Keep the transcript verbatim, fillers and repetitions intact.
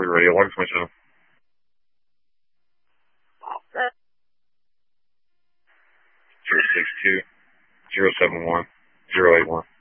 four, you're ready. Alarm information. zero six two, zero seven one, zero eight one.